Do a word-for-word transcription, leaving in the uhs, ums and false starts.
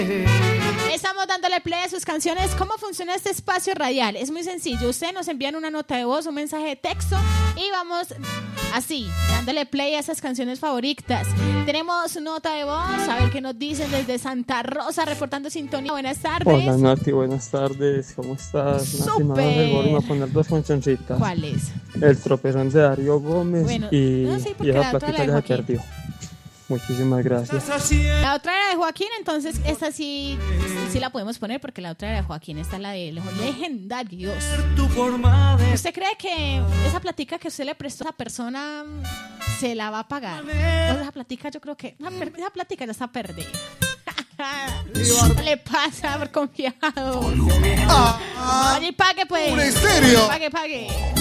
Estamos dándole play a sus canciones. ¿Cómo funciona este espacio radial? Es muy sencillo. Ustedes nos envían una nota de voz, un mensaje de texto y vamos así, dándole play a esas canciones favoritas. Tenemos nota de voz, a ver qué nos dicen desde Santa Rosa, reportando sintonía. Buenas tardes. Hola Nati, buenas tardes. ¿Cómo estás? Nati, me das el volumen a poner dos cancioncitas. ¿Cuáles? El tropezón de Darío Gómez bueno, y, no, sí, y esa la platica ya se perdió. Muchísimas gracias. La otra era de Joaquín, entonces esta sí, sí la podemos poner porque la otra era de Joaquín. Esta es la de los legendarios. ¿Usted cree que esa platica que usted le prestó a esa persona se la va a pagar? Pues esa platica yo creo que esa platica ya está perdida. ¿Qué le pasa por confiado? Oye, pague pues. ¿Un estéreo? Pague, pague.